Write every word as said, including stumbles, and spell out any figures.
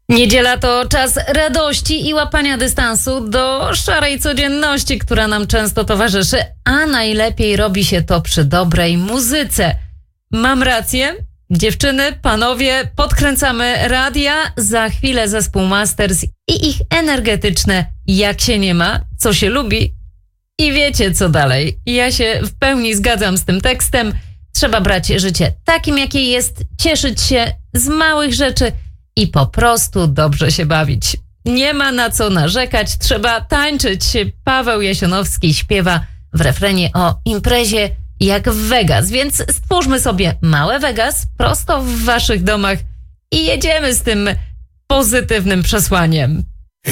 Niedziela to czas radości i łapania dystansu do szarej codzienności, która nam często towarzyszy, a najlepiej robi się to przy dobrej muzyce. Mam rację? Dziewczyny, panowie, podkręcamy radia, za chwilę zespół Masters i ich energetyczne Jak się nie ma, co się lubi. I wiecie co dalej. Ja się w pełni zgadzam z tym tekstem. Trzeba brać życie takim, jakie jest, cieszyć się z małych rzeczy i po prostu dobrze się bawić. Nie ma na co narzekać, trzeba tańczyć. Paweł Jasionowski śpiewa w refrenie o imprezie jak w Vegas, więc stwórzmy sobie małe Vegas prosto w waszych domach i jedziemy z tym pozytywnym przesłaniem.